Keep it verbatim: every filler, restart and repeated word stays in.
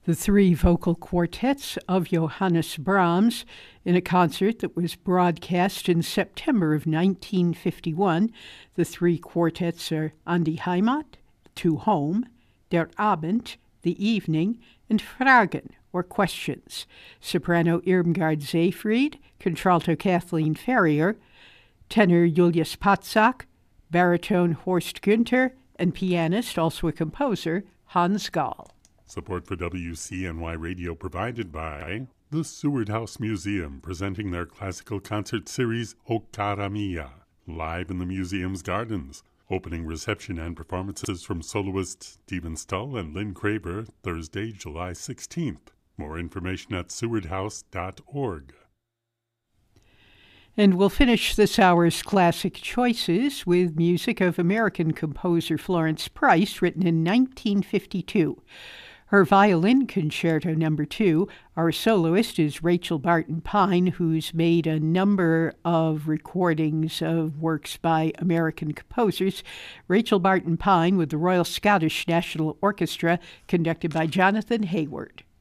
the three vocal quartets of Johannes Brahms in a concert that was broadcast in September of nineteen fifty-one. The three quartets are An die Heimat, To Home, Der Abend, The Evening, and Fragen, or Questions. Soprano Irmgard Seyfried, contralto Kathleen Ferrier, tenor Julius Patzak, baritone Horst Günther, and pianist, also a composer, Hans Gall. Support for W C N Y Radio provided by the Seward House Museum, presenting their classical concert series, O Cara Mia, live in the museum's gardens. Opening reception and performances from soloists Stephen Stull and Lynn Craver, Thursday, July sixteenth. More information at seward house dot org. And we'll finish this hour's classic choices with music of American composer Florence Price, written in nineteen fifty-two. Her Violin Concerto Number Two. Our soloist is Rachel Barton Pine, who's made a number of recordings of works by American composers. Rachel Barton Pine with the Royal Scottish National Orchestra, conducted by Jonathan Hayward.